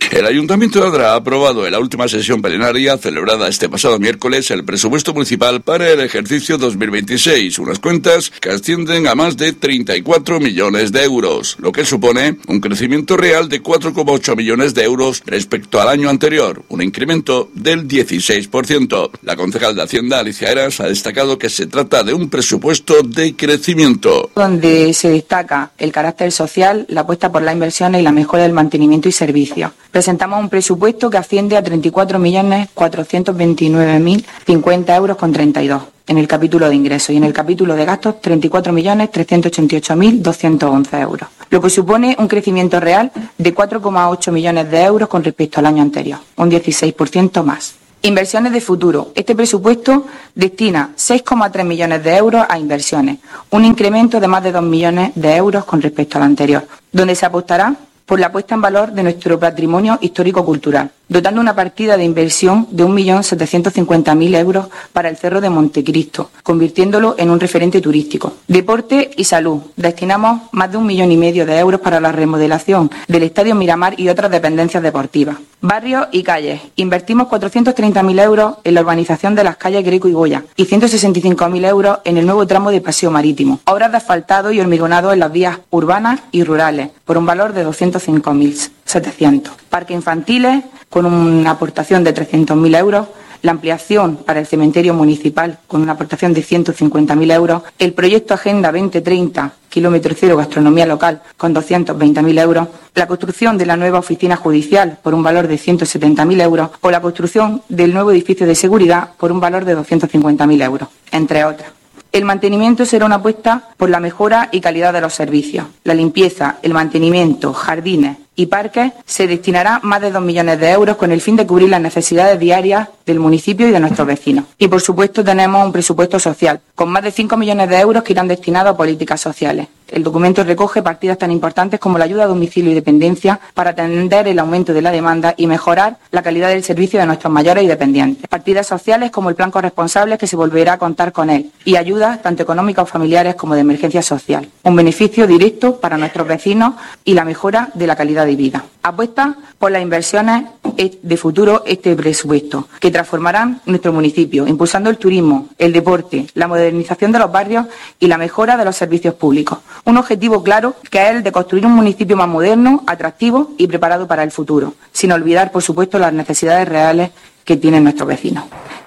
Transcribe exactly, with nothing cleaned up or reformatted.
El Ayuntamiento de Adra ha aprobado en la última sesión plenaria celebrada este pasado miércoles el presupuesto municipal para el ejercicio dos mil veintiséis, unas cuentas que ascienden a más de treinta y cuatro millones de euros, lo que supone un crecimiento real de cuatro coma ocho millones de euros respecto al año anterior, un incremento del dieciséis por ciento. La concejal de Hacienda, Alicia Eras, ha destacado que se trata de un presupuesto de crecimiento. Donde se destaca el carácter social, la apuesta por las inversiones y la mejora del mantenimiento y servicios. Presentamos un presupuesto que asciende a treinta y cuatro millones cuatrocientos veintinueve mil cincuenta euros con treinta y dos en el capítulo de ingresos y en el capítulo de gastos treinta y cuatro millones trescientos ochenta y ocho mil doscientos once euros, lo que supone un crecimiento real de cuatro coma ocho millones de euros con respecto al año anterior, un dieciséis por ciento más. Inversiones de futuro. Este presupuesto destina seis coma tres millones de euros a inversiones, un incremento de más de dos millones de euros con respecto al anterior, donde se apostará por la puesta en valor de nuestro patrimonio histórico-cultural, dotando una partida de inversión de un millón setecientos cincuenta mil euros para el Cerro de Montecristo, convirtiéndolo en un referente turístico. Deporte y salud. Destinamos más de un millón y medio de euros para la remodelación del Estadio Miramar y otras dependencias deportivas. Barrios y calles. Invertimos cuatrocientos treinta mil euros en la urbanización de las calles Greco y Goya y ciento sesenta y cinco mil euros en el nuevo tramo de Paseo Marítimo. Obras de asfaltado y hormigonado en las vías urbanas y rurales, por un valor de doscientos cinco mil setecientos. Parques infantiles, con una aportación de trescientos mil euros, la ampliación para el cementerio municipal con una aportación de ciento cincuenta mil euros, el proyecto Agenda veinte treinta, kilómetro cero gastronomía local con doscientos veinte mil euros, la construcción de la nueva oficina judicial por un valor de ciento setenta mil euros o la construcción del nuevo edificio de seguridad por un valor de doscientos cincuenta mil euros, entre otras. El mantenimiento será una apuesta por la mejora y calidad de los servicios. La limpieza, el mantenimiento, jardines y parques se destinará más de dos millones de euros con el fin de cubrir las necesidades diarias del municipio y de nuestros vecinos. Y, por supuesto, tenemos un presupuesto social, con más de cinco millones de euros que irán destinados a políticas sociales. El documento recoge partidas tan importantes como la ayuda a domicilio y dependencia para atender el aumento de la demanda y mejorar la calidad del servicio de nuestros mayores y dependientes. Partidas sociales como el plan corresponsable, que se volverá a contar con él, y ayudas tanto económicas o familiares como de emergencia social. Un beneficio directo para nuestros vecinos y la mejora de la calidad de vida. Apuesta por las inversiones de futuro este presupuesto, que transformarán nuestro municipio, impulsando el turismo, el deporte, la modernización de los barrios y la mejora de los servicios públicos. Un objetivo claro, que es el de construir un municipio más moderno, atractivo y preparado para el futuro, sin olvidar, por supuesto, las necesidades reales que tienen nuestros vecinos.